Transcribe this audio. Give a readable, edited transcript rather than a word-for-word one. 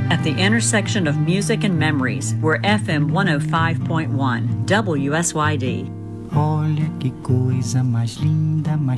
At the intersection of music and memories, we're FM 105.1, WSYD. Olha que coisa mais linda, mais